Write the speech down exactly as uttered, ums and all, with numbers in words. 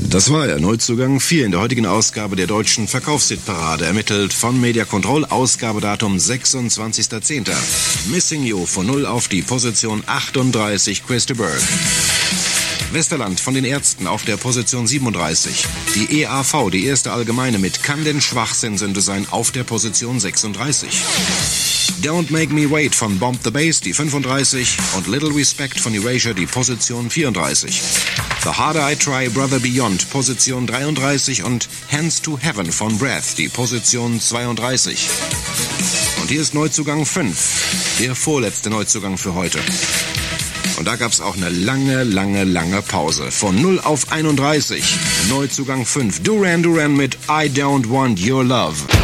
Das war er, Neuzugang vier in der heutigen Ausgabe der deutschen Verkaufshitparade, ermittelt von Media Control, Ausgabedatum sechsundzwanzigster zehnter Missing You von null auf die Position achtunddreißig, Chris de Burgh. Westerland von den Ärzten auf der Position siebenunddreißig. Die E A V, die erste Allgemeine mit Kann denn Schwachsinn Sünde sein, auf der Position sechsunddreißig. Don't Make Me Wait von Bomb the Bass, die fünfunddreißig. Und Little Respect von Erasure, die Position vierunddreißig. The Harder I Try, Brother Beyond, Position dreiunddreißig. Und Hands to Heaven von Breath, die Position zweiunddreißig. Und hier ist Neuzugang fünf, der vorletzte Neuzugang für heute. Und da gab's auch eine lange, lange, lange Pause. Von null auf einunddreißig. Neuzugang fünf. Duran Duran mit I Don't Want Your Love.